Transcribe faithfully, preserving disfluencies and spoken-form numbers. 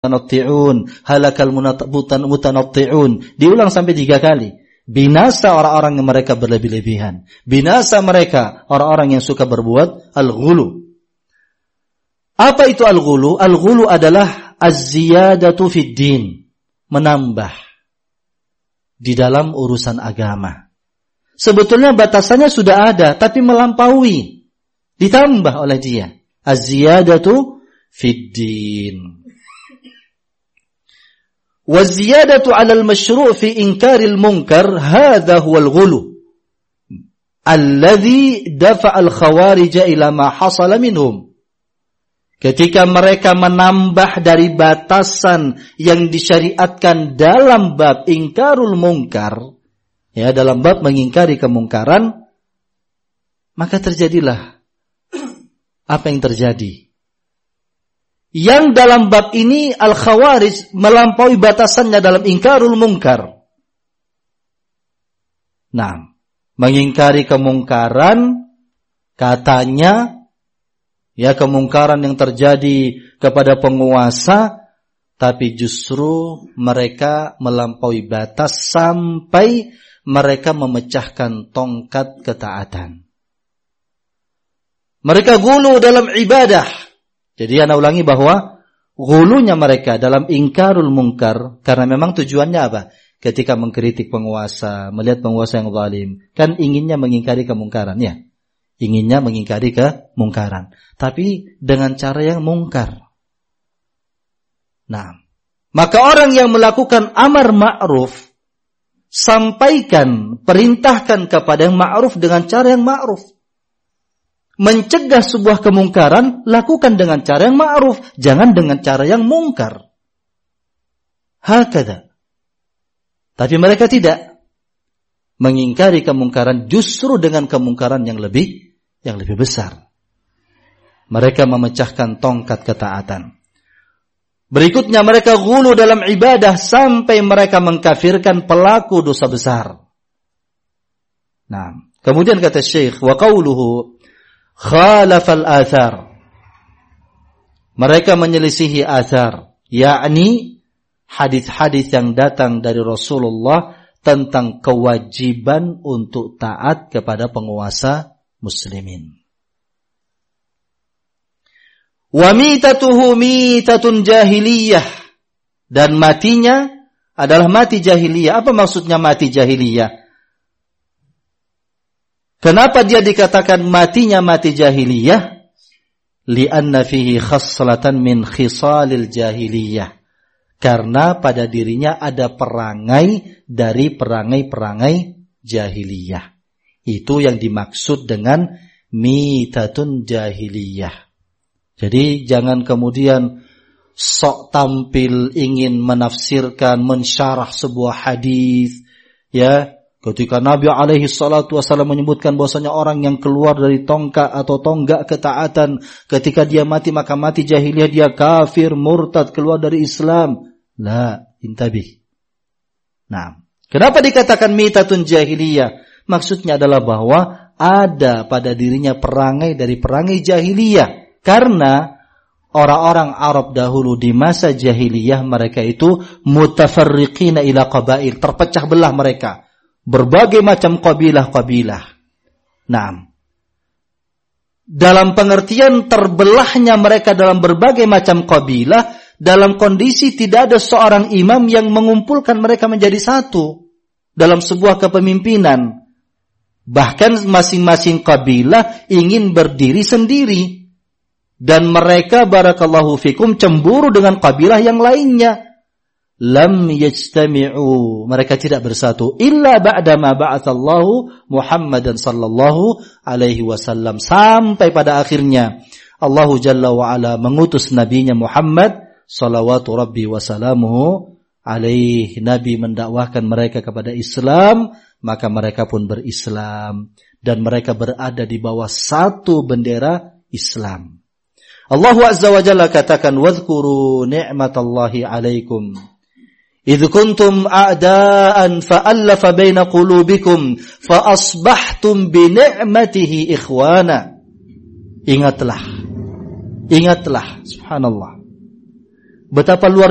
mutanatti'un, halakal mutanatti'un. Diulang sampai tiga kali. Binasa orang-orang yang mereka berlebih-lebihan. Binasa mereka orang-orang yang suka berbuat al-ghulu. Apa itu al-ghulu? Al-ghulu adalah az-ziyadatu fid din, menambah di dalam urusan agama. Sebetulnya batasannya sudah ada, tapi melampaui, ditambah oleh dia. Az-ziyadatu fid din. Wa ziyadatu 'ala al-mashru' fi inkari al-munkar, hadha huwa al-ghulu alladhi dafa'a al-khawarij ila ma hasala minhum. Ketika mereka menambah dari batasan yang disyariatkan dalam bab ingkarul munkar, ya, dalam bab mengingkari kemungkaran, maka terjadilah apa yang terjadi. Yang dalam bab ini al-khawarij melampaui batasannya dalam ingkarul munkar. Nah, mengingkari kemungkaran, katanya, ya, kemungkaran yang terjadi kepada penguasa, tapi justru mereka melampaui batas sampai mereka memecahkan tongkat ketaatan. Mereka gulu dalam ibadah. Jadi ana ulangi bahwa gulunya mereka dalam ingkarul munkar, karena memang tujuannya apa? Ketika mengkritik penguasa, melihat penguasa yang zalim, kan inginnya mengingkari kemungkaran, ya. Inginnya mengingkari kemungkaran, tapi dengan cara yang mungkar. Nah, maka orang yang melakukan amar ma'ruf, sampaikan, perintahkan kepada yang ma'ruf dengan cara yang ma'ruf. Mencegah sebuah kemungkaran, lakukan dengan cara yang ma'ruf, jangan dengan cara yang mungkar. Hakada. Tapi mereka tidak mengingkari kemungkaran, justru dengan kemungkaran yang lebih yang lebih besar. Mereka memecahkan tongkat ketaatan. Berikutnya mereka ghulu dalam ibadah sampai mereka mengkafirkan pelaku dosa besar. Nah, kemudian kata Syekh, wa qauluhu khalafal athar. Mereka menyelisihi athar, yakni hadis-hadis yang datang dari Rasulullah tentang kewajiban untuk taat kepada penguasa muslimin. Wa mitatuhu mitatun jahiliyah, dan matinya adalah mati jahiliyah. Apa maksudnya mati jahiliyah? Kenapa dia dikatakan matinya mati jahiliyah? Li'anna fihi khaslatan min khisalil jahiliyah. Karena pada dirinya ada perangai dari perangai-perangai jahiliyah. Itu yang dimaksud dengan mitatun jahiliyah. Jadi jangan kemudian sok tampil ingin menafsirkan, mensyarah sebuah hadis, ya. Ketika Nabi alaihi salatu wasallam menyebutkan bahwasanya orang yang keluar dari tongkat atau tonggak ketaatan, ketika dia mati maka mati jahiliyah, dia kafir, murtad, keluar dari Islam. La, intabih. Nah, kenapa dikatakan mitatun jahiliyah? Maksudnya adalah bahwa ada pada dirinya perangai dari perangai jahiliyah. Karena orang-orang Arab dahulu di masa jahiliyah mereka itu mutafarriqina ila qabail, terpecah belah mereka. Berbagai macam kabilah-kabilah. Nah, dalam pengertian terbelahnya mereka dalam berbagai macam kabilah, dalam kondisi tidak ada seorang imam yang mengumpulkan mereka menjadi satu dalam sebuah kepemimpinan. Bahkan masing-masing kabilah ingin berdiri sendiri. Dan mereka, barakallahu fikum, cemburu dengan kabilah yang lainnya. Lam yajtami'u, mereka tidak bersatu illa ba'dama ba'atsallahu Muhammadan sallallahu alaihi wasallam, sampai pada akhirnya Allah Jalla wa Ala mengutus nabinya Muhammad salawatu rabbi wa salamuhu alaihi. Nabi mendakwahkan mereka kepada Islam, maka mereka pun berislam dan mereka berada di bawah satu bendera Islam. Allah Azza wa Jalla katakan, wadhkuru ni'matallahi alaikum idh kuntum a'daan fa'allafa baina qulubikum fa asbahtum bi ni'matihi ikhwana. Ingatlah, ingatlah, subhanallah, betapa luar